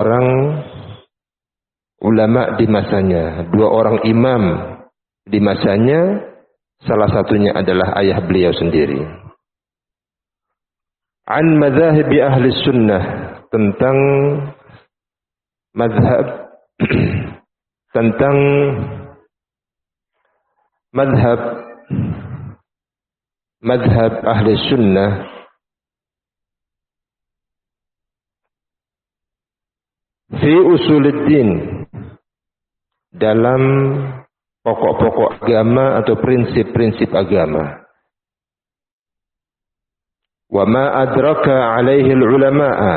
orang ulama di masanya, dua orang imam di masanya, salah satunya adalah ayah beliau sendiri. An madhahibi ahli sunnah, tentang madhab tentang madhab ahli sunnah fi usuluddin, dalam pokok-pokok agama atau prinsip-prinsip agama. Wa ma adraka alaihi ulama'a,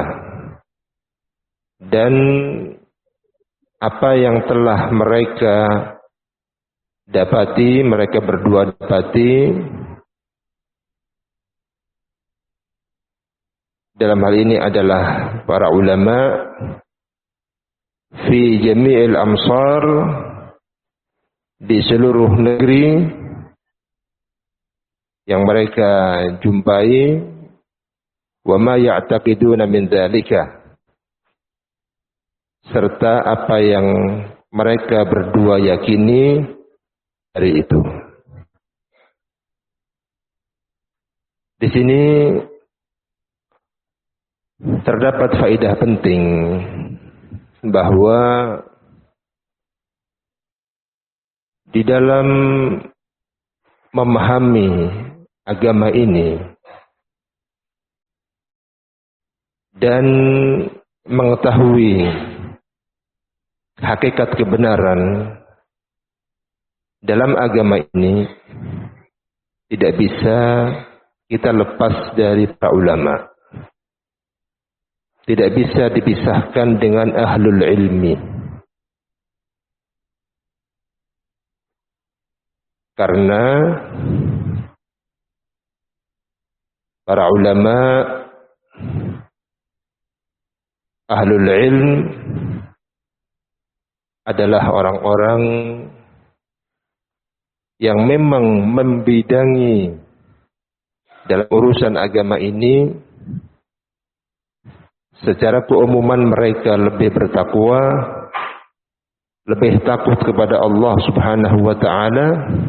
dan apa yang telah mereka dapati, mereka berdua dapati, dalam hal ini adalah para ulama fi jami'il amsar, di seluruh negeri yang mereka jumpai, wa ma ya'taqiduna min dzalika, serta apa yang mereka berdua yakini dari itu. Di sini terdapat faedah penting bahwa di dalam memahami agama ini dan mengetahui hakikat kebenaran dalam agama ini, tidak bisa kita lepas dari para ulama. Tidak bisa dipisahkan dengan ahlul ilmi. Karena para ulama, ahlul ilm adalah orang-orang yang memang membidangi dalam urusan agama ini. Secara keumuman mereka lebih bertakwa, lebih takut kepada Allah Subhanahu wa ta'ala,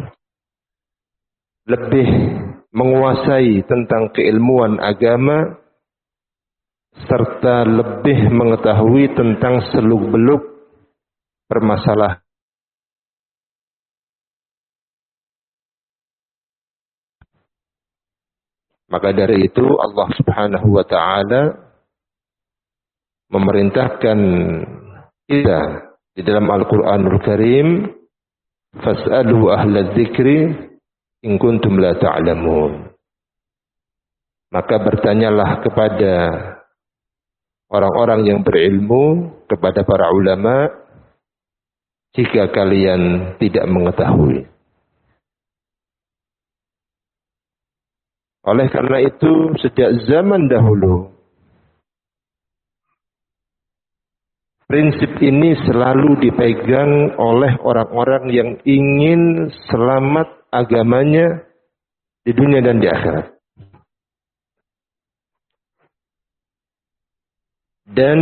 lebih menguasai tentang keilmuan agama, serta lebih mengetahui tentang seluk-beluk permasalahan. Maka dari itu Allah Subhanahu wa ta'ala memerintahkan kita di dalam Al-Qur'anul Karim, fas'alu ahla dzikri in kuntum la ta'lamun. Maka bertanyalah kepada orang-orang yang berilmu, kepada para ulama, jika kalian tidak mengetahui. Oleh karena itu, sejak zaman dahulu, prinsip ini selalu dipegang oleh orang-orang yang ingin selamat agamanya di dunia dan di akhirat. Dan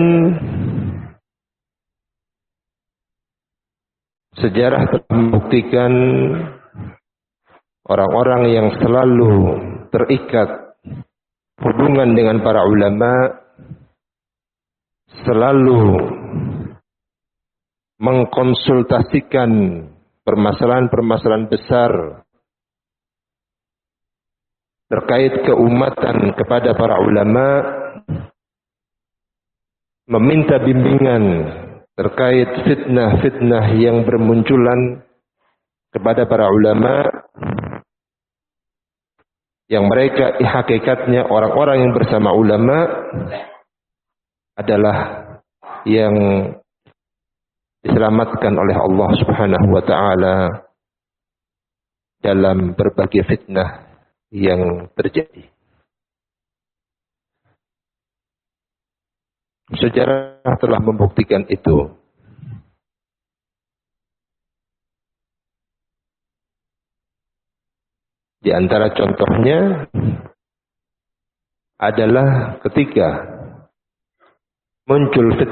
sejarah telah membuktikan orang-orang yang selalu terikat hubungan dengan para ulama, selalu mengkonsultasikan permasalahan-permasalahan besar terkait keumatan kepada para ulama, meminta bimbingan terkait fitnah-fitnah yang bermunculan kepada para ulama, yang mereka hakikatnya orang-orang yang bersama ulama adalah yang diselamatkan oleh Allah Subhanahu wa ta'ala dalam berbagai fitnah yang terjadi. Sejarah telah membuktikan itu. Di antara contohnya adalah ketika muncul fitnah